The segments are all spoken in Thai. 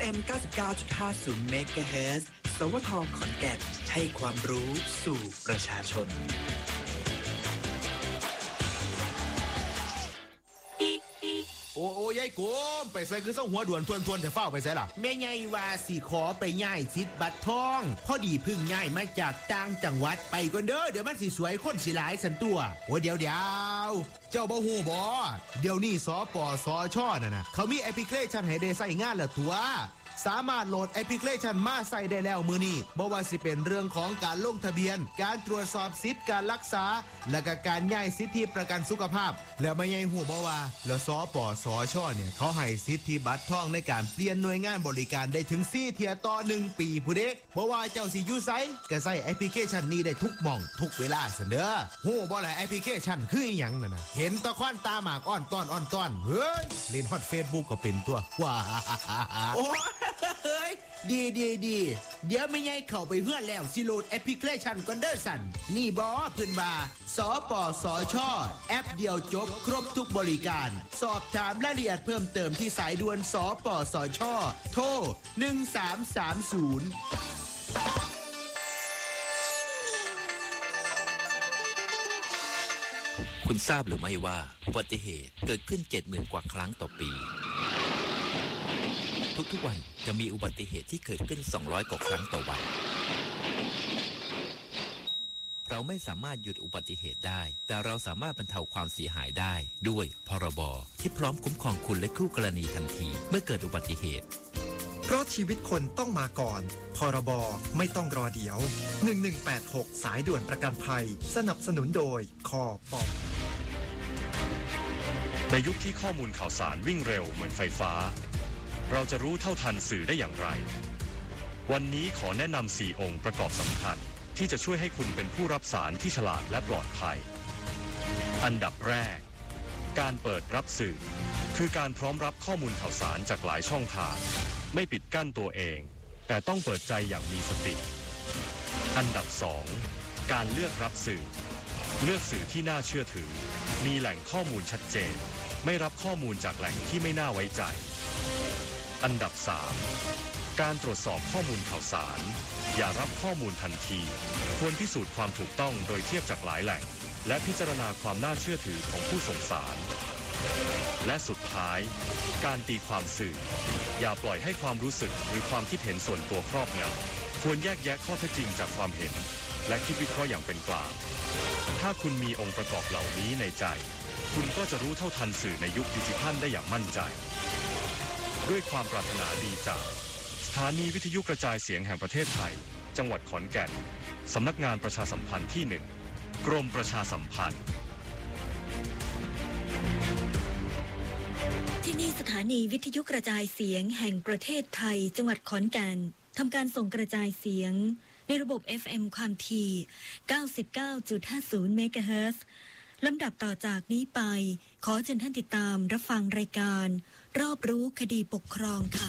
FM 99.50 MHz สวท.ขอนแก่นให้ความรู้สู่ประชาชนโอ้ยายโกมไปใส่คือเส้าหัวด่วนทวนแต่เฝ้าไปใส่ล่ะแม่ใหญ่ว่าสิขอไปย้ายสิทธิ์บัตรทองพอดีเพิ่งย้ายมาจากต่างจังหวัดไปก่อนเด้อเดี๋ยวมันสิสวยคนสิหลายสันตัวโอ้เดี๋ยวเจ้าบ่ฮู้บ่เดี๋ยวนี้สปสช.น่ะเขามีแอปพลิเคชันให้ได้ใช้งานแล้วตัวสามารถโหลดแอปพลิเคชันมาใส่ได้แล้วมื้อนี้บ่ว่าสิเป็นเรื่องของการลงทะเบียนการตรวจสอบสิทธิ์การรักษาและก็การย้ายสิทธิประกันสุขภาพแล้วแม่ใหญ่ฮู้บ่ว่าแล้วสปสช.เนี่ยเขาให้สิทธิบัตรทองในการเปลี่ยนหน่วยงานบริการได้ถึง4เที่ยต่อ1ปีผู้เด้บ่ว่าเจ้าสิอยู่ไสก็ใช้แอปพลิเคชันนี้ได้ทุกหม่องทุกเวลาซั่นเด้อฮู้บ่ล่ะแอปพลิเคชันคืออีหยังนั่นน่ะเห็นตะควันตาหมากอ้อนต้อนเฮ้ยเล่นฮอต Facebook ก็เป็นตัวว้าโอ้เฮ้ยดีเดี๋ยวไม่ไงเข้าไปเพื่อนแล้วสิโหลดแอปพลิเคชันก่อนเด้อสั่นนี่บอเพิ่นว่าสปสช.แอปเดียวจบครบทุกบริการสอบถามรายละเอียดเพิ่มเติมที่สายด่วนสปสช.โทร1330 คุณทราบหรือไม่ว่าอุบัติเหตุเกิดขึ้น 70,000 กว่าครั้งต่อปีทุกวันจะมีอุบัติเหตุที่เกิดขึ้น200 กว่าครั้งต่อวันเราไม่สามารถหยุดอุบัติเหตุได้แต่เราสามารถบรรเทาความเสียหายได้ด้วยพรบที่พร้อมคุ้มครองคุณและคู่กรณีทันทีเมื่อเกิดอุบัติเหตุเพราะชีวิตคนต้องมาก่อนพรบไม่ต้องรอเดี๋ยว1186สายด่วนประกันภัยสนับสนุนโดยคป. ในยุคที่ข้อมูลข่าวสารวิ่งเร็วเหมือนไฟฟ้าเราจะรู้เท่าทันสื่อได้อย่างไรวันนี้ขอแนะนำ4 องค์ประกอบสำคัญที่จะช่วยให้คุณเป็นผู้รับสารที่ฉลาดและปลอดภัยอันดับแรกการเปิดรับสื่อคือการพร้อมรับข้อมูลข่าวสารจากหลายช่องทางไม่ปิดกั้นตัวเองแต่ต้องเปิดใจอย่างมีสติอันดับ2การเลือกรับสื่อเลือกสื่อที่น่าเชื่อถือมีแหล่งข้อมูลชัดเจนไม่รับข้อมูลจากแหล่งที่ไม่น่าไว้ใจอันดับ3การตรวจสอบข้อมูลข่าวสารอย่ารับข้อมูลทันทีควรพิสูจน์ความถูกต้องโดยเทียบจากหลายแหล่งและพิจารณาความน่าเชื่อถือของผู้ส่งสารและสุดท้ายการตีความสื่ออย่าปล่อยให้ความรู้สึกหรือความคิดเห็นส่วนตัวครอบงำควรแยกแยะข้อเท็จจริงจากความเห็นและคิดวิเคราะห์อย่างเป็นกลางถ้าคุณมีองค์ประกอบเหล่านี้ในใจคุณก็จะรู้เท่าทันสื่อในยุคดิจิทัลได้อย่างมั่นใจด้วยความปรารถนาดีจากสถานีวิทยุกระจายเสียงแห่งประเทศไทยจังหวัดขอนแก่นสำนักงานประชาสัมพันธ์ที่1กรมประชาสัมพันธ์ที่นี่สถานีวิทยุกระจายเสียงแห่งประเทศไทยจังหวัดขอนแก่นทำการส่งกระจายเสียงในระบบ FM ความถี่ 99.50 เมกะเฮิรตซ์ลำดับต่อจากนี้ไปขอเชิญท่านติดตามรับฟังรายการรอบรู้คดีปกครองค่ะ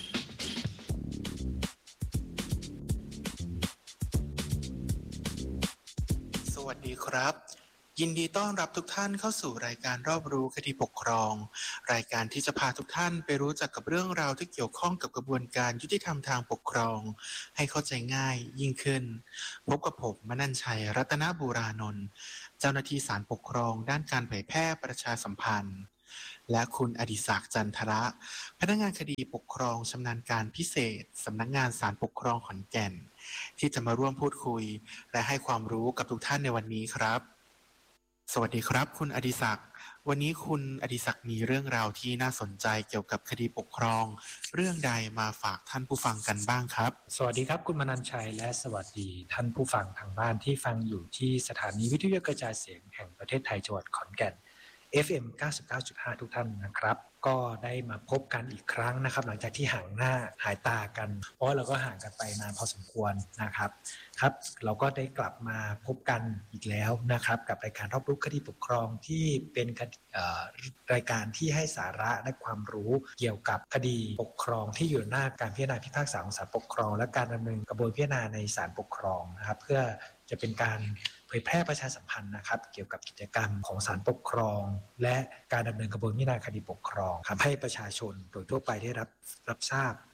สวัสดีครับยินดีต้อนรับทุกท่านเข้าสู่รายการรอบรู้คดีปกครองรายการที่จะพาทุกท่านไปรู้จักกับเรื่องราวที่เกี่ยวข้องกับกระบวนการยุติธรรมทางปกครองให้เข้าใจง่ายยิ่งขึ้นพบกับผมมนัญชัยรัตนบูรานนท์เจ้าหน้าที่ศาลปกครองด้านการเผยแพร่ประชาสัมพันธ์และคุณอดิศักดิ์จันทระพนักงานคดีปกครองชำนาญการพิเศษสำนักงานศาลปกครองขอนแก่นที่จะมาร่วมพูดคุยและให้ความรู้กับทุกท่านในวันนี้ครับสวัสดีครับคุณอดิศักดิ์วันนี้คุณอดิศักดิ์มีเรื่องราวที่น่าสนใจเกี่ยวกับคดีปกครองเรื่องใดมาฝากท่านผู้ฟังกันบ้างครับสวัสดีครับคุณมนัญชัยและสวัสดีท่านผู้ฟังทางบ้านที่ฟังอยู่ที่สถานีวิทยุกระจายเสียงแห่งประเทศไทยจังหวัดขอนแก่น FM 99.5 ทุกท่านนะครับก็ได้มาพบกันอีกครั้งนะครับหลังจากที่ห่างหน้าหายตากันเพราะเราก็ห่างกันไปนานพอสมควรนะครับครับเราก็ได้กลับมาพบกันอีกแล้วนะครับกับรายการรอบรู้คดีปกครองที่เป็นรายการที่ให้สาระและความรู้เกี่ยวกับคดีปกครองที่อยู่หน้าการพิจารณาพิพากษาของศาลปกครองและการดำเนินกระบวนการพิจารณาในศาลปกครองนะครับเพื่อจะเป็นการเผยแพร่ประชาสัมพันธ์นะครับเกี่ยวกับกิจกรรมของศาลปกครองและการดำเนินกระบวนการพิจารณาคดีปกครองทำให้ประชาชนโดยทั่วไปได้รับทราบ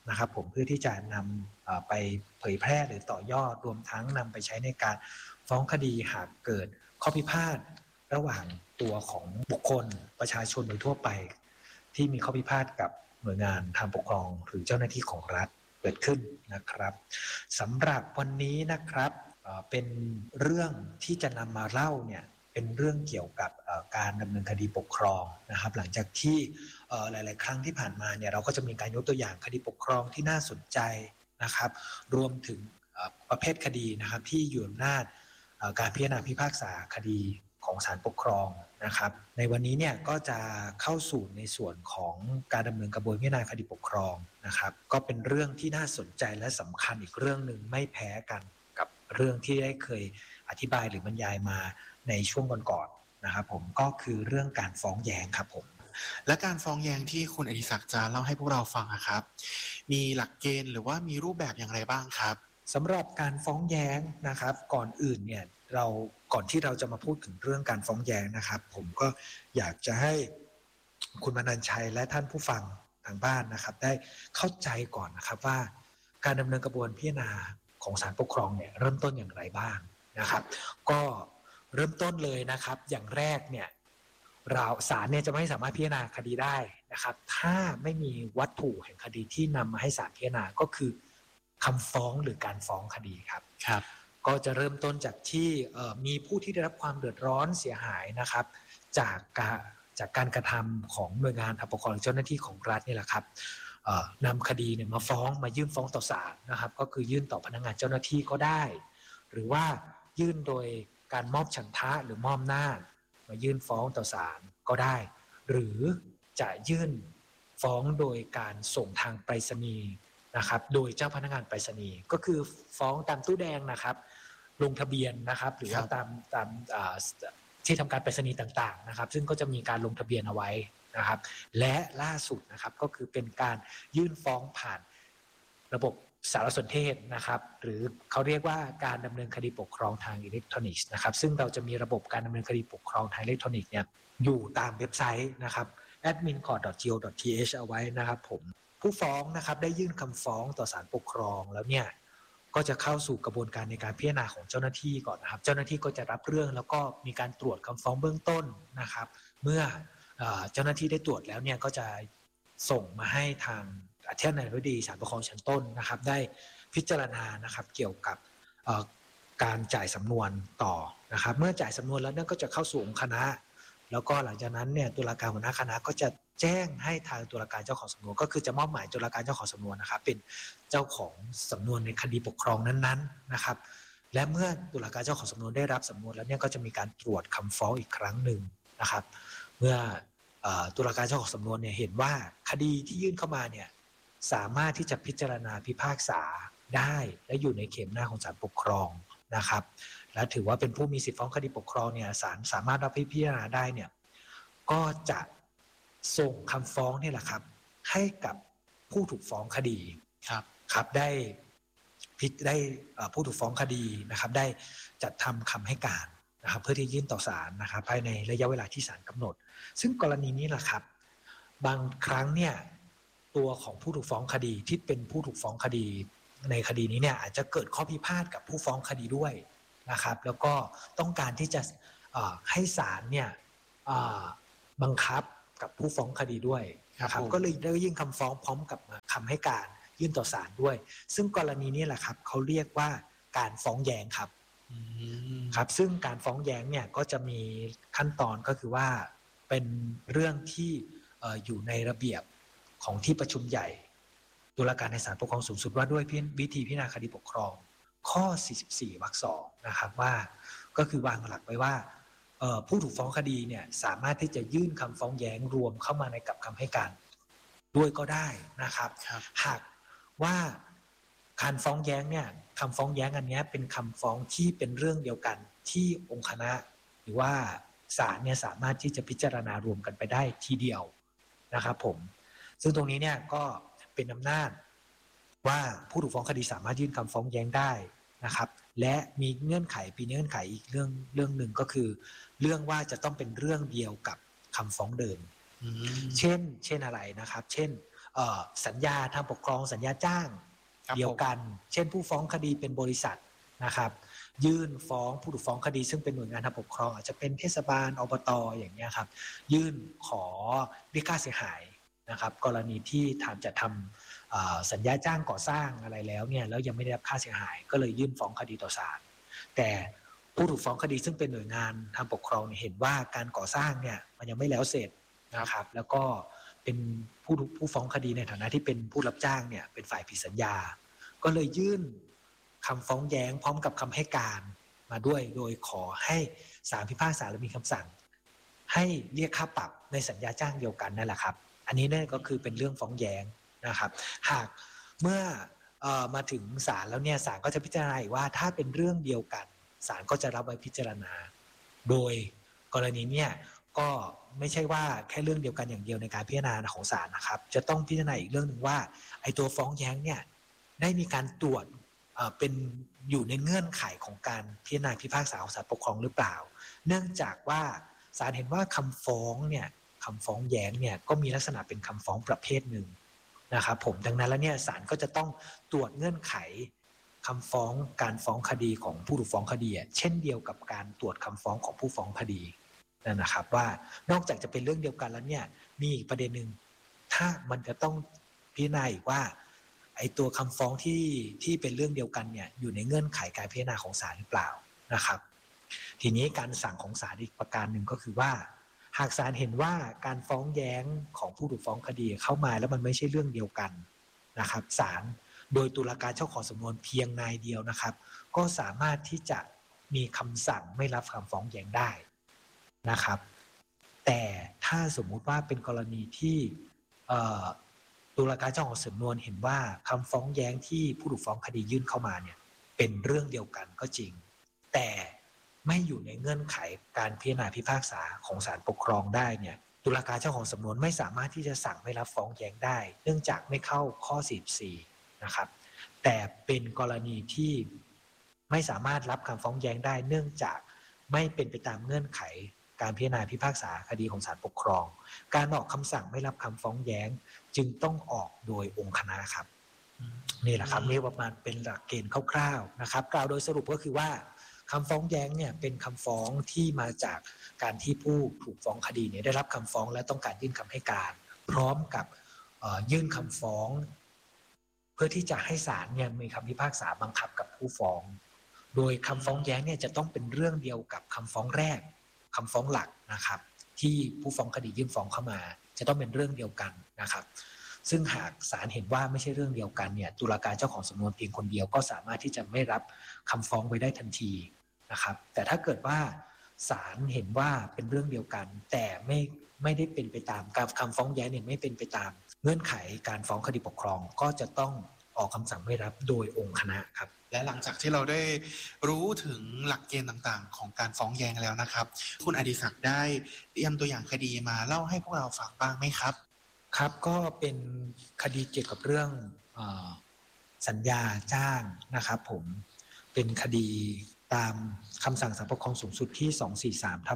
นะครับผมเพื่อที่จะนำไปเผยแพร่หรือต่อยอดรวมทั้งนำไปใช้ในการฟ้องคดีหากเกิดข้อพิพาทระหว่างตัวของบุคคลประชาชนโดยทั่วไปที่มีข้อพิพาทกับหน่วยงานทางปกครองหรือเจ้าหน้าที่ของรัฐเกิดขึ้นนะครับสำหรับวันนี้นะครับเป็นเรื่องที่จะนำมาเล่าเนี่ยเป็นเรื่องเกี่ยวกับการดำเนินคดีปกครองนะครับหลังจากที่หลายๆครั้งที่ผ่านมาเนี่ยเราก็จะมีการยกตัวอย่างคดีปกครองที่น่าสนใจนะครับรวมถึงประเภทคดีนะครับที่อยู่อำนาจการพิจารณาพิพากษาคดีของศาลปกครองนะครับในวันนี้เนี่ยก็จะเข้าสู่ในส่วนของการดำเนินกระบวนการพิจารณาคดีปกครองนะครับก็เป็นเรื่องที่น่าสนใจและสำคัญอีกเรื่องหนึ่งไม่แพ้กันกับเรื่องที่ได้เคยอธิบายหรือบรรยายมาในช่วงก่อนๆนะครับผมก็คือเรื่องการฟ้องแย้งครับผมและการฟ้องแย้งที่คุณอดิศักดิ์จะเล่าให้พวกเราฟังครับมีหลักเกณฑ์หรือว่ามีรูปแบบอย่างไรบ้างครับสำหรับการฟ้องแย้งนะครับก่อนอื่นเนี่ยก่อนที่เราจะมาพูดถึงเรื่องการฟ้องแย้งนะครับผมก็อยากจะให้คุณมนัญชัยและท่านผู้ฟังทางบ้านนะครับได้เข้าใจก่อนนะครับว่าการดำเนินกระบวนการพิจารณาของศาลปกครองเนี่ยเริ่มต้นอย่างไรบ้างนะครับก็เริ่มต้นเลยนะครับอย่างแรกเนี่ยศาลเนี่ยจะไม่สามารถพิจารณาคดีได้นะครับถ้าไม่มีวัตถุแห่งคดีที่นำมาให้ศาลพิจารณาก็คือคำฟ้องหรือการฟ้องคดีครับก็จะเริ่มต้นจากที่มีผู้ที่ได้รับความเดือดร้อนเสียหายนะครับจากการกระทำของหน่วยงานทางปกครองเจ้าหน้าที่ของรัฐนี่แหละครับนำคดีเนี่ยมายื่นฟ้องต่อศาลนะครับก็คือยื่นต่อพนักงานเจ้าหน้าที่ก็ได้หรือว่ายื่นโดยการมอบฉันทะหรือมอบอำนาจมายื่นฟ้องต่อศาลก็ได้หรือจะยื่นฟ้องโดยการส่งทางไปรษณีย์นะครับโดยเจ้าพนักงานไปรษณีย์ก็คือฟ้องตามตู้แดงนะครับลงทะเบียนนะครับหรือว่าตามที่ทำการไปรษณีย์ต่างๆนะครับซึ่งก็จะมีการลงทะเบียนเอาไว้นะครับและล่าสุดนะครับก็คือเป็นการยื่นฟ้องผ่านระบบสารสนเทศนะครับหรือเขาเรียกว่าการดำเนินคดีปกครองทางอิเล็กทรอนิกส์นะครับซึ่งเราจะมีระบบการดำเนินคดีปกครองทางอิเล็กทรอนิกส์เนี่ยอยู่ตามเว็บไซต์นะครับ admincourt.go.th เอาไว้นะครับผมผู้ฟ้องนะครับได้ยื่นคำฟ้องต่อศาลปกครองแล้วเนี่ยก็จะเข้าสู่กระบวนการในการพิจารณาของเจ้าหน้าที่ก่อนนะครับเจ้าหน้าที่ก็จะรับเรื่องแล้วก็มีการตรวจคำฟ้องเบื้องต้นนะครับเมื่อเจ้าหน้าที่ได้ตรวจแล้วเนี่ยก็จะส่งมาให้ทางอธิการบดีศาลปกครองชั้นต้นนะครับได้พิจารณานะครับเกี่ยวกับการจ่ายสำนวนต่อนะครับเมื่อจ่ายสำนวนแล้วนั่นก็จะเข้าสู่องค์คณะแล้วก็หลังจากนั้นเนี่ยตุลาการหัวหน้าคณะก็จะแจ้งให้ทางตุลาการเจ้าของสำนวนก็คือจะมอบหมายตุลาการเจ้าของสำนวนนะครับเป็นเจ้าของสำนวนในคดีปกครองนั้นๆนะครับและเมื่อตุลาการเจ้าของสำนวนได้รับสำนวนแล้วเนี่ยก็จะมีการตรวจคำฟ้องอีกครั้งหนึ่งนะครับเมื่อตุลาการเจ้าของสำนวนเนี่ยเห็นว่าคดีที่ยื่นเข้ามาเนี่ยสามารถที่จะพิจารณาพิพากษาได้และอยู่ในเขตอำนาจของศาลปกครองนะครับและถือว่าเป็นผู้มีสิทธิฟ้องคดีปกครองเนี่ยศาลสามารถรับพิจารณาได้เนี่ยก็จะส่งคำฟ้องนี่แหละครับให้กับผู้ถูกฟ้องคดีครับได้ผู้ถูกฟ้องคดีนะครับได้จัดทำคำให้การนะครับเพื่อที่ยื่นต่อศาลนะครับภายในระยะเวลาที่ศาลกำหนดซึ่งกรณีนี้แหละครับบางครั้งเนี่ยตัวของผู้ถูกฟ้องคดีที่เป็นผู้ถูกฟ้องคดีในคดีนี้เนี่ยอาจจะเกิดข้อพิพาทกับผู้ฟ้องคดีด้วยนะครับแล้วก็ต้องการที่จะให้ศาลเนี่ยบังคับกับผู้ฟ้องคดีด้วยนะครับก็เลยได้ยื่นคำฟ้องพร้อมกับคำให้การยื่นต่อศาลด้วยซึ่งกรณีนี้แหละครับเขาเรียกว่าการฟ้องแย้งครับครับซึ่งการฟ้องแย้งเนี่ยก็จะมีขั้นตอนก็คือว่าเป็นเรื่องที่อยู่ในระเบียบของที่ประชุมใหญ่ตุลาการในศาลปกครองสูงสุดว่าด้วยวิธีพิจารณาคดีปกครองข้อ44วรรค2นะครับว่าก็คือวางหลักไว้ว่าผู้ถูกฟ้องคดีเนี่ยสามารถที่จะยื่นคำฟ้องแย้งรวมเข้ามาในกับคำให้การด้วยก็ได้นะครับหากว่าการฟ้องแย้งเนี่ยคำฟ้องแย้งอันนี้เป็นคำฟ้องที่เป็นเรื่องเดียวกันที่องค์คณะหรือว่าศาลเนี่ยสามารถที่จะพิจารณารวมกันไปได้ทีเดียวนะครับผมซึ่งตรงนี้เนี่ยก็เป็นอำนาจว่าผู้ถูกฟ้องคดีสามารถยื่นคำฟ้องแย้งได้นะครับและมีเงื่อนไขอีกเรื่องหนึ่งก็คือเรื่องว่าจะต้องเป็นเรื่องเดียวกับคำฟ้องเดิมเช่นอะไรนะครับเช่นสัญญาทางปกครองสัญญาจ้างเดียวกันเช่นผู้ฟ้องคดีเป็นบริษัทนะครับยื่นฟ้องผู้ถูกฟ้องคดีซึ่งเป็นหน่วยงานทางปกครองอาจจะเป็นเทศบาลอบต.อย่างเงี้ยครับยื่นขอเรียกค่าเสียหายนะครับกรณีที่จะทำสัญญาจ้างก่อสร้างอะไรแล้วเนี่ยแล้วยังไม่ได้รับค่าเสียหายก็เลยยื่นฟ้องคดีต่อศาลแต่ผู้ถูกฟ้องคดีซึ่งเป็นหน่วยงานทางปกครองเห็นว่าการก่อสร้างเนี่ยมันยังไม่แล้วเสร็จนะครับแล้วก็เป็นผู้ฟ้องคดีในฐานะที่เป็นผู้รับจ้างเนี่ยเป็นฝ่ายผิดสัญญาก็เลยยื่นคำฟ้องแย้งพร้อมกับคำให้การมาด้วยโดยขอให้ศาลพิพากษาและมีคำสั่งให้เรียกค่าปรับในสัญญาจ้างเดียวกันนั่นแหละครับอันนี้เนี่ยก็คือเป็นเรื่องฟ้องแย้งนะครับหากเมื่อมาถึงศาลแล้วเนี่ยศาลก็จะพิจารณาว่าถ้าเป็นเรื่องเดียวกันศาลก็จะรับไว้พิจารณาโดยกรณีเนี่ยก็ไม่ใช่ว่าแค่เรื่องเดียวกันอย่างเดียวในการพิจารณาของศาลนะครับจะต้องพิจารณาอีกเรื่องหนึ่งว่าไอ้ตัวฟ้องแย้งเนี่ยได้มีการตรวจเป็นอยู่ในเงื่อนไขของการพิจารณาพิพากษาของศาลปกครองหรือเปล่าเนื่องจากว่าศาลเห็นว่าคำฟ้องเนี่ยคำฟ้องแย้งเนี่ยก็มีลักษณะเป็นคำฟ้องประเภทหนึ่งนะครับผมดังนั้นแล้วเนี่ยศาลก็จะต้องตรวจเงื่อนไขคำฟ้องการฟ้องคดีของผู้ถูกฟ้องคดีเช่นเดียวกับการตรวจคำฟ้องของผู้ฟ้องคดีนะครับว่านอกจากจะเป็นเรื่องเดียวกันแล้วเนี่ยมีอีกประเด็นหนึ่งถ้ามันจะต้องพิจารณาอีกว่าไอ้ตัวคำฟ้องที่เป็นเรื่องเดียวกันเนี่ยอยู่ในเงื่อนไขการพิจารณาของศาลหรือเปล่านะครับทีนี้การสั่งของศาลอีกประการหนึ่งก็คือว่าหากศาลเห็นว่าการฟ้องแย้งของผู้ถูกฟ้องคดีเข้ามาแล้วมันไม่ใช่เรื่องเดียวกันนะครับศาลโดยตุลาการเจ้าของสำนวนเพียงนายเดียวนะครับก็สามารถที่จะมีคำสั่งไม่รับคำฟ้องแย้งได้นะครับแต่ถ้าสมมุติว่าเป็นกรณีที่ตุลาการเจ้าของสำนวนเห็นว่าคำฟ้องแย้งที่ผู้ถูกฟ้องคดียื่นเข้ามาเนี่ยเป็นเรื่องเดียวกันก็จริงแต่ไม่อยู่ในเงื่อนไขการพิจารณาพิพากษาของศาลปกครองได้เนี่ยตุลาการเจ้าของสำนวนไม่สามารถที่จะสั่งไม่รับฟ้องแย้งได้เนื่องจากไม่เข้าข้อ44นะครับแต่เป็นกรณีที่ไม่สามารถรับคำฟ้องแย้งได้เนื่องจากไม่เป็นไปตามเงื่อนไขการพิจารณาพิพากษาคดีของศาลปกครองการออกคำสั่งไม่รับคำฟ้องแย้งจึงต้องออกโดยองค์คณะครับนี่แหละครับนี่ประมาณเป็นหลักเกณฑ์คร่าวๆนะครับกล่าวโดยสรุปก็คือว่าคำฟ้องแย้งเนี่ยเป็นคำฟ้องที่มาจากการที่ผู้ถูกฟ้องคดีเนี่ยได้รับคำฟ้องและต้องการยื่นคำให้การพร้อมกับยื่นคำฟ้องเพื่อที่จะให้ศาลเนี่ยมีคำพิพากษาบังคับกับผู้ฟ้องโดยคำฟ้องแย้งเนี่ยจะต้องเป็นเรื่องเดียวกับคำฟ้องแรกคำฟ้องหลักนะครับที่ผู้ฟ้องคดียื่นฟ้องเข้ามาจะต้องเป็นเรื่องเดียวกันนะครับซึ่งหากศาลเห็นว่าไม่ใช่เรื่องเดียวกันเนี่ยตุลาการเจ้าของสำนวนเพียงคนเดียวก็สามารถที่จะไม่รับคำฟ้องไว้ได้ทันทีนะครับแต่ถ้าเกิดว่าศาลเห็นว่าเป็นเรื่องเดียวกันแต่ไม่ได้เป็นไปตามการคำฟ้องแย้งเนี่ยไม่เป็นไปตามเงื่อนไขการฟ้องคดีปกครองก็จะต้องออกคำสั่งไม่รับโดยองค์คณะครับและหลังจากที่เราได้รู้ถึงหลักเกณฑ์ต่างๆของการฟ้องแย้งแล้วนะครับคุณอดิศักดิ์ได้เตรียมตัวอย่างคดีมาเล่าให้พวกเราฟังบ้างไหมครับครับก็เป็นคดีเกี่ยวกับเรื่องสัญญาจ้างนะครับผมเป็นคดีตามคำสั่งศาลปกครองสูงสุดที่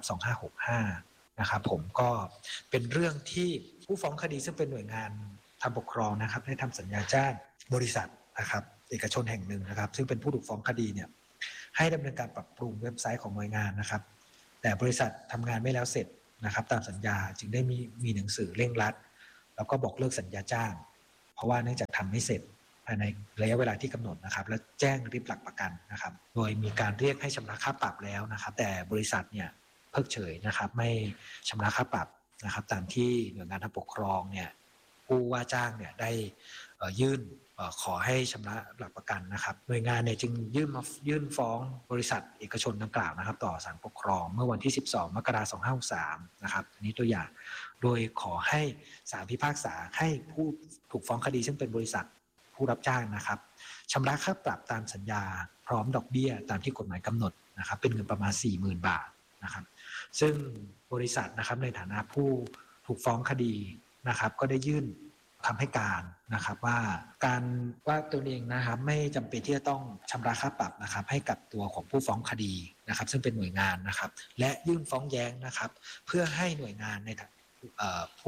243/2565นะครับผมก็เป็นเรื่องที่ผู้ฟ้องคดีซึ่งเป็นหน่วยงานทางปกครองนะครับได้ทำสัญญาจ้างบริษัทนะครับเอกชนแห่งหนึ่งนะครับซึ่งเป็นผู้ถูกฟ้องคดีเนี่ยให้ดำเนินการปรับปรุงเว็บไซต์ของหน่วยงานนะครับแต่บริษัททำงานไม่แล้วเสร็จนะครับตามสัญญาจึงได้มีหนังสือเร่งรัดแล้วก็บอกเลิกสัญญาจ้างเพราะว่าเนื่องจากทำไม่เสร็จภายในระยะเวลาที่กำหนดนะครับและแจ้งริบหลักประกันนะครับโดยมีการเรียกให้ชำระค่าปรับแล้วนะครับแต่บริษัทเนี่ยเพิกเฉยนะครับไม่ชำระค่าปรับนะครับตามที่หน่วยงานทางปกครองเนี่ยผู้ว่าจ้างเนี่ยได้ยื่นขอให้ชำระหลักประกันนะครับหน่วยงานเนี่ยจึงยื่นฟ้องบริษัทเอกชนดังกล่าวนะครับต่อศาลปกครองเมื่อวันที่12 มกราคม 2563นะครับอันนี้ตัวอย่างโดยขอให้ศาลพิพากษาให้ผู้ถูกฟ้องคดีซึ่งเป็นบริษัทผู้รับจ้างนะครับชำระค่าปรับตามสัญญาพร้อมดอกเบี้ยตามที่กฎหมายกำหนดนะครับเป็นเงินประมาณ 40,000 บาทนะครับซึ่งบริษัทนะครับในฐานะผู้ถูกฟ้องคดีนะครับก็ได้ยื่นคำให้การนะครับว่าตัวเองนะครับไม่จำเป็นที่จะต้องชำระค่าปรับนะครับให้กับตัวของผู้ฟ้องคดีนะครับซึ่งเป็นหน่วยงานนะครับและยื่นฟ้องแย้งนะครับเพื่อให้หน่วยงานในผู้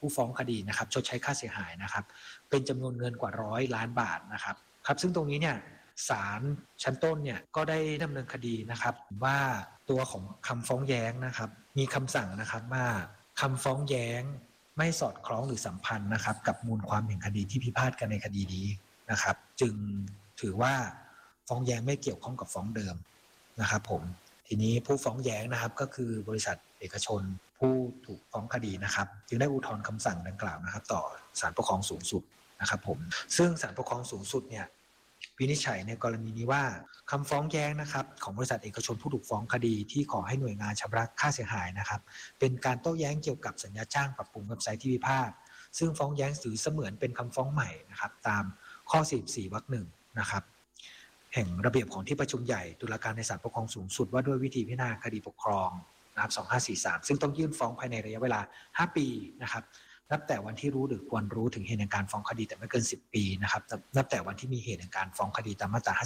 ผู้ฟ้องคดีนะครับชดใช้ค่าเสียหายนะครับเป็นจำนวนเงินกว่า100 ล้านบาทนะครับซึ่งตรงนี้เนี่ยศาลชั้นต้นเนี่ยก็ได้ดำเนินคดีนะครับว่าตัวของคำฟ้องแย้งนะครับมีคำสั่งนะครับว่าคำฟ้องแย้งไม่สอดคล้องหรือสัมพันธ์นะครับกับมูลความแห่งคดีที่พิพาทกันในคดีนี้นะครับจึงถือว่าฟ้องแย้งไม่เกี่ยวข้องกับฟ้องเดิมนะครับผมทีนี้ผู้ฟ้องแย้งนะครับก็คือบริษัทเอกชนผู้ถูกฟ้องคดีนะครับจึงได้อุทธรณ์คำสั่งดังกล่าวนะครับต่อศาลปกครองสูงสุดนะครับผมซึ่งศาลปกครองสูงสุดเนี่ยวินิจฉัยในกรณีนี้ว่าคำฟ้องแย้งนะครับของบริษัทเอกชนผู้ถูกฟ้องคดีที่ขอให้หน่วยงานชำระค่าเสียหายนะครับเป็นการโต้แย้งเกี่ยวกับสัญญาจ้างปรับปรุงเว็บไซต์ที่พิพาทซึ่งฟ้องแย้งถือเสมือนเป็นคำฟ้องใหม่นะครับตามข้อ44วรรค 1นะครับแห่งระเบียบของที่ประชุมใหญ่ตุลาการในศาลปกครองสูงสุดว่าด้วยวิธีพิจารณาคดีปกครองนะครับ2543ซึ่งต้องยื่นฟ้องภายในระยะเวลา5 ปีนะครับนับแต่วันที่รู้หรือควรรู้ถึงเหตุแห่งการฟ้องคดีแต่ไม่เกิน10 ปีนะครับนับแต่วันที่มีเหตุแห่งการฟ้องคดีตามมาตรา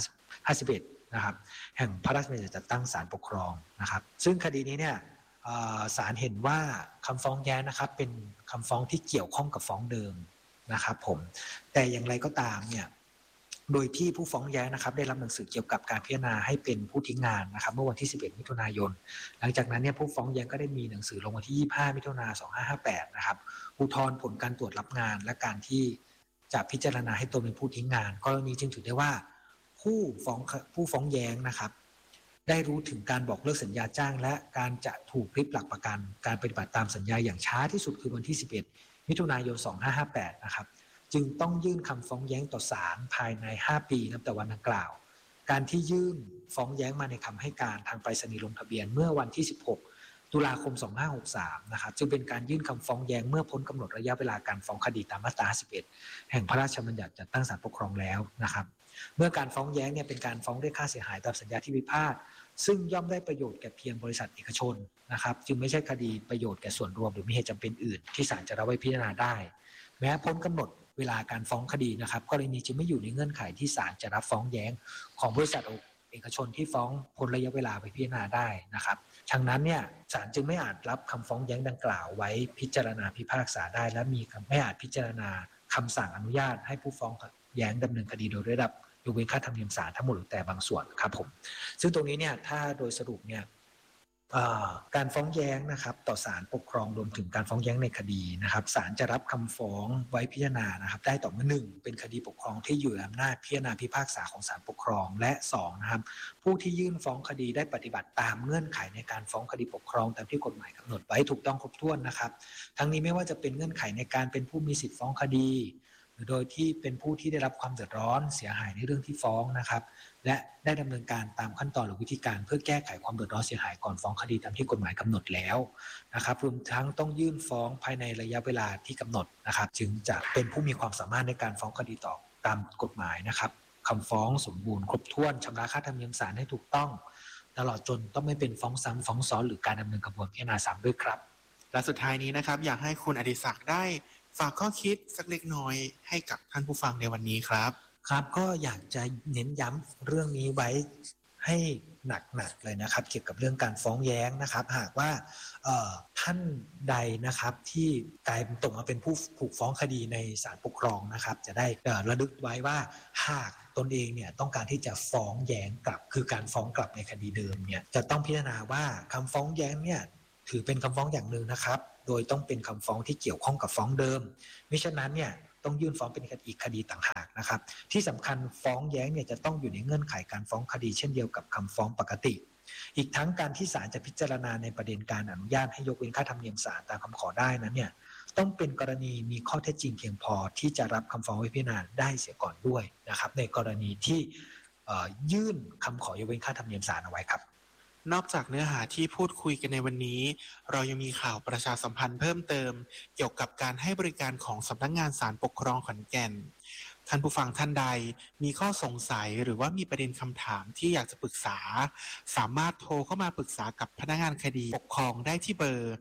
51นะครับแห่งพระราชบัญญัติจัดตั้งศาลปกครองนะครับซึ่งคดีนี้เนี่ยศาลเห็นว่าคำฟ้องแย้งนะครับเป็นคำฟ้องที่เกี่ยวข้องกับฟ้องเดิมนะครับผมแต่อย่างไรก็ตามเนี่ยโดยที่ผู้ฟ้องแย้งนะครับได้รับหนังสือเกี่ยวกับการพิจารณาให้เป็นผู้ทิ้งงานนะครับเมื่อวันที่11 มิถุนายนหลังจากนั้นเนี่ยผู้ฟ้องแย้งก็ได้มีหนังสือลงวันที่25 มิถุนายน 2558นะครับอุทธรณ์ผลการตรวจรับงานและการที่จะพิจารณาให้ตนเป็นผู้ทิ้งงานกรณีจึงถือได้ว่าผู้ฟ้องแย้งนะครับได้รู้ถึงการบอกเลิกสัญญาจ้างและการจะถูกริบหลักประกันการปฏิบัติตามสัญญาอย่างช้าที่สุดคือวันที่11 มิถุนายน 2558นะครับจึงต้องยื่นคำฟ้องแย้งต่อศาลภายใน5 ปีนับแต่วันดังกล่าวการที่ยื่นฟ้องแย้งมาในคำให้การทางไปรษณีย์ลงทะเบียนเมื่อวันที่16 ตุลาคม 2563นะครับจึงเป็นการยื่นคำฟ้องแย้งเมื่อพ้นกำหนดระยะเวลาการฟ้องคดีตามมาตรา51แห่งพระราชบัญญัติจัดตั้งศาลปกครองแล้วนะครับเมื่อการฟ้องแย้งเนี่ยเป็นการฟ้องเรียกค่าเสียหายตามสัญญาที่พิพาทซึ่งย่อมได้ประโยชน์แก่เพียงบริษัทเอกชนนะครับจึงไม่ใช่คดีประโยชน์แก่ส่วนรวมหรือมีเหตุจำเป็นอื่นที่ศาลจะรับไว้พิจารณาได้แม้พ้นกำหนดเวลาการฟ้องคดีนะครับกรณีจึงไม่อยู่ในเงื่อนไขที่ศาลจะรับฟ้องแย้งของบริษัทเอกชนที่ฟ้องพ้นระยะเวลาไปพิจารณาได้นะครับฉะนั้นเนี่ยศาลจึงไม่อาจรับคำฟ้องแย้งดังกล่าวไว้พิจารณาพิพากษาได้และไม่อาจพิจารณาคำสั่งอนุญาตให้ผู้ฟ้องแย้งดำเนินคดีโดยได้รับยกเว้นค่าธรรมเนียมศาลทั้งหมดหรือแต่บางส่วนครับผมซึ่งตรงนี้เนี่ยถ้าโดยสรุปเนี่ยการฟ้องแย้งนะครับต่อศาลปกครองรวมถึงการฟ้องแย้งในคดีนะครับศาลจะรับคำฟ้องไว้พิจารณานะครับได้ต่อเมื่อ1เป็นคดีปกครองที่อยู่ในอำนาจพิจารณาพิพากษาของศาลปกครองและ2นะครับผู้ที่ยื่นฟ้องคดีได้ปฏิบัติตามเงื่อนไขในการฟ้องคดีปกครองตามที่กฎหมายกำหนดไว้ถูกต้องครบถ้วนนะครับทั้งนี้ไม่ว่าจะเป็นเงื่อนไขในการเป็นผู้มีสิทธิฟ้องคดีโดยที่เป็นผู้ที่ได้รับความเดือดร้อนเสียหายในเรื่องที่ฟ้องนะครับและได้ดำเนินการตามขั้นตอนหรือวิธีการเพื่อแก้ไขความเดือดร้อนเสียหายก่อนฟ้องคดีตามที่กฎหมายกำหนดแล้วนะครับรวมทั้งต้องยื่นฟ้องภายในระยะเวลาที่กำหนดนะครับจึงจะเป็นผู้มีความสามารถในการฟ้องคดีต่อตามกฎหมายนะครับคำฟ้องสมบูรณ์ครบถ้วนชำระค่าธรรมเนียมศาลให้ถูกต้องตลอดจนต้องไม่เป็นฟ้องซ้ำฟ้องซ้อนหรือการดำเนินกระบวนการพิจารณาซ้ำด้วยครับและสุดท้ายนี้นะครับอยากให้คุณอดิศักดิ์ได้ฝากข้อคิดสักเล็กน้อยให้กับท่านผู้ฟังในวันนี้ครับครับก็อยากจะเน้นย้ำเรื่องนี้ไว้ให้หนักเลยนะครับเกี่ยวกับเรื่องการฟ้องแย้งนะครับหากว่าท่านใดนะครับที่กลายตกมาเป็นผู้ถูกฟ้องคดีในศาลปกครองนะครับจะได้ระลึกไว้ว่าหากตนเองเนี่ยต้องการที่จะฟ้องแย้งกลับคือการฟ้องกลับในคดีเดิมเนี่ยจะต้องพิจารณาว่าคำฟ้องแย้งเนี่ยถือเป็นคำฟ้องอย่างหนึ่งนะครับโดยต้องเป็นคำฟ้องที่เกี่ยวข้องกับฟ้องเดิมมิฉะนั้นเนี่ยต้องยื่นฟ้องเป็นอีกคดีต่างหากนะครับที่สำคัญฟ้องแย้งเนี่ยจะต้องอยู่ในเงื่อนไขการฟ้องคดีเช่นเดียวกับคำฟ้องปกติอีกทั้งการที่ศาลจะพิจารณาในประเด็นการอนุญาตให้ยกเว้นค่าธรรมเนียมศาลตามคำขอได้นั้นเนี่ยต้องเป็นกรณีมีข้อเท็จจริงเพียงพอที่จะรับคำฟ้องไว้พิจารณาได้เสียก่อนด้วยนะครับในกรณีที่ยื่นคำขอยกเว้นค่าธรรมเนียมศาลเอาไว้ครับนอกจากเนื้อหาที่พูดคุยกันในวันนี้เรายังมีข่าวประชาสัมพันธ์เพิ่มเติมเกี่ยวกับการให้บริการของสำนักงานศาลปกครองขอนแก่นท่านผู้ฟังท่านใดมีข้อสงสัยหรือว่ามีประเด็นคำถามที่อยากจะปรึกษาสามารถโทรเข้ามาปรึกษากับพนักงานคดีปกครองได้ที่เบอร์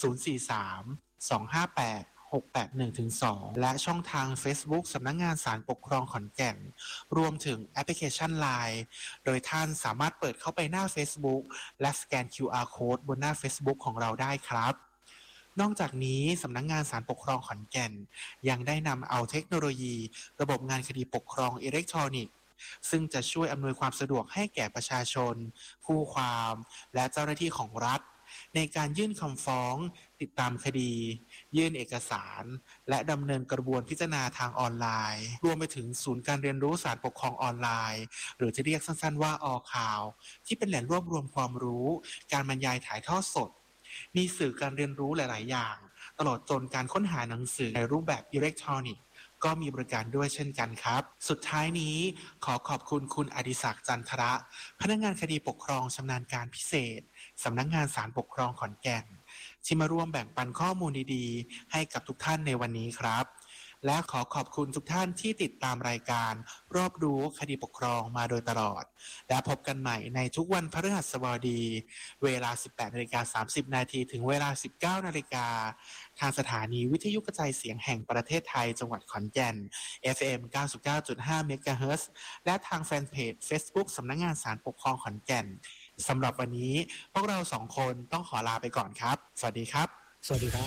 043-258-681-2 และช่องทาง Facebook สำนักงานศาลปกครองขอนแก่นรวมถึงแอปพลิเคชัน LINE โดยท่านสามารถเปิดเข้าไปหน้า Facebook และสแกน QR Code บนหน้า Facebook ของเราได้ครับนอกจากนี้สำนักงานศาลปกครองขอนแก่นยังได้นำเอาเทคโนโลยีระบบงานคดีปกครองอิเล็กทรอนิกส์ซึ่งจะช่วยอำนวยความสะดวกให้แก่ประชาชนคู่ความและเจ้าหน้าที่ของรัฐในการยื่นคำฟ้องติดตามคดียื่นเอกสารและดำเนินกระบวนพิจารณาทางออนไลน์รวมไปถึงศูนย์การเรียนรู้ศาลปกครองออนไลน์หรือที่เรียกสั้นๆว่าอ.ข่าวที่เป็นแหล่งรวบรวมความรู้การบรรยายถ่ายทอดสดมีสื่อการเรียนรู้หลายๆอย่างตลอดจนการค้นหาหนังสือในรูปแบบอิเล็กทรอนิกส์ก็มีบริการด้วยเช่นกันครับสุดท้ายนี้ขอขอบคุณคุณอดิศักดิ์จันทระพนักงานคดีปกครองชำนาญการพิเศษสำนักงานศาลปกครองขอนแก่นที่มาร่วมแบ่งปันข้อมูลดีๆให้กับทุกท่านในวันนี้ครับและขอขอบคุณทุกท่านที่ติดตามรายการรอบรู้คดีปกครองมาโดยตลอดและพบกันใหม่ในทุกวันพฤหัสบดีเวลา 18:30 น.ถึงเวลา 19:00 น.ทางสถานีวิทยุกระจายเสียงแห่งประเทศไทยจังหวัดขอนแก่น FM 99.5 เมกะเฮิรตซ์และทางแฟนเพจ Facebook สำนักงานศาลปกครองขอนแก่นสำหรับวันนี้พวกเรา2คนต้องขอลาไปก่อนครับสวัสดีครับสวัสดีครับ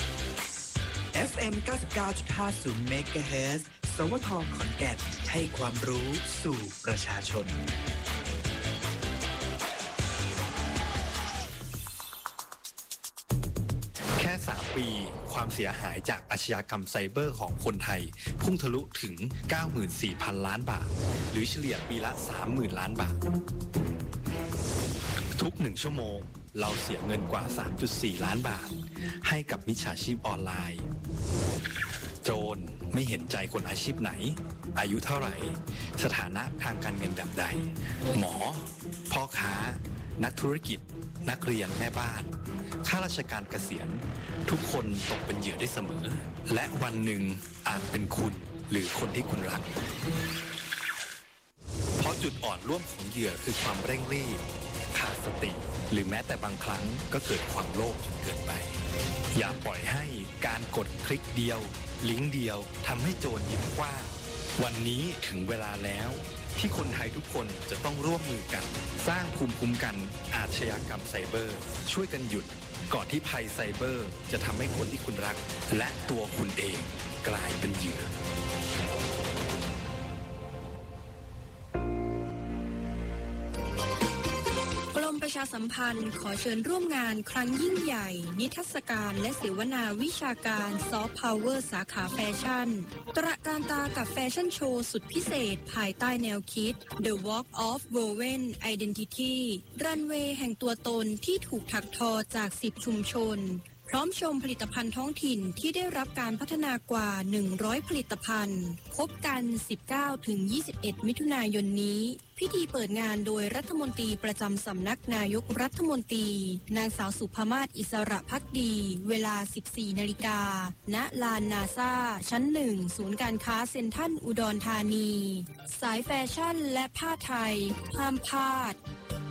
FM 99.50 เมกะเฮิรตซ์สวท.ขอนแก่นให้ความรู้สู่ประชาชนแค่3 ปีความเสียหายจากอาชญากรรมไซเบอร์ของคนไทยพุ่งทะลุถึง 94,000 ล้านบาทหรือเฉลี่ยปีละ 30,000 ล้านบาททุก1 ชั่วโมงเราเสียเงินกว่า 3.4 ล้านบาทให้กับมิจฉาชีพออนไลน์โจรไม่เห็นใจคนอาชีพไหนอายุเท่าไหร่สถานะทางการเงินแบบใดหมอพ่อค้านักธุรกิจนักเรียนแม่บ้านข้าราชการเกษียณทุกคนตกเป็นเหยื่อได้เสมอและวันหนึ่งอาจเป็นคุณหรือคนที่คุณรักเพราะจุดอ่อนร่วมของเหยื่อคือความเร่งรีบขาดสติหรือแม้แต่บางครั้งก็เกิดความโลภจนเกินไปอย่าปล่อยให้การกดคลิกเดียวลิงก์เดียวทำให้โจรยิ้มกว้างวันนี้ถึงเวลาแล้วที่คนไทยทุกคนจะต้องร่วมมือกันสร้างภูมิคุ้มกันอาชญากรรมไซเบอร์ช่วยกันหยุดก่อนที่ภัยไซเบอร์จะทำให้คนที่คุณรักและตัวคุณเองกลายเป็นเหยื่อประชาสัมพันธ์ขอเชิญร่วมงานครั้งยิ่งใหญ่นิทรรศการและเสวนาวิชาการซอฟต์พาวเวอร์สาขาแฟชั่นตระการตากับแฟชั่นโชว์สุดพิเศษภายใต้แนวคิด The Walk of Woven Identity รันเวย์แห่งตัวตนที่ถูกถักทอจาก10ชุมชนพร้อมชมผลิตภัณฑ์ท้องถิ่นที่ได้รับการพัฒนากว่า100ผลิตภัณฑ์พบกัน 19-21 มิถุนายนนี้พิธีเปิดงานโดยรัฐมนตรีประจำสำนักนายกรัฐมนตรีนางสาวสุภมาศอิสระภักดีเวลา 14 นาฬิกาณลานนาซาชั้น 1 ศูนย์การค้าเซ็นทรัลอุดรธานีสายแฟชั่นและผ้าไทยห้ามพลาด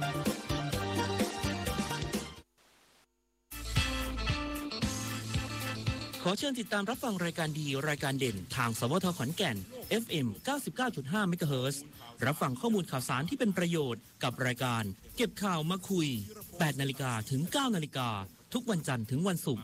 ขอเชิญติดตามรับฟังรายการดีรายการเด่นทางสวทขอนแก่น FM 99.5 เมกะเฮิรตซ์รับฟังข้อมูลข่าวสารที่เป็นประโยชน์กับรายการเก็บข่าวมาคุย 8 นาฬิกาถึง 9 นาฬิกาทุกวันจันทร์ถึงวันศุกร์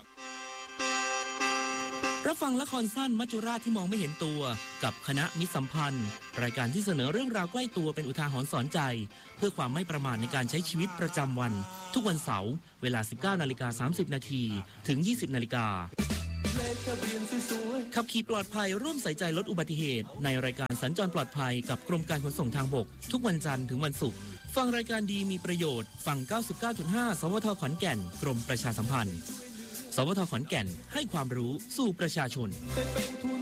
รับฟังละครสั้นมัจจุราชที่มองไม่เห็นตัวกับคณะมิตรสัมพันธ์รายการที่เสนอเรื่องราวใกล้ตัวเป็นอุทาหรณ์สอนใจเพื่อความไม่ประมาทในการใช้ชีวิตประจำวันทุกวันเสาร์เวลา 19:30 น.ถึง 20:00 น.ขับขี่ปลอดภัยร่วมใส่ใจลดอุบัติเหตุในรายการสัญจรปลอดภัยกับกรมการขนส่งทางบกทุกวันจันทร์ถึงวันศุกร์ฟังรายการดีมีประโยชน์ฟัง 99.5 สวทขอนแก่นกรมประชาสัมพันธ์สวทขอนแก่นให้ความรู้สู่ประชาชน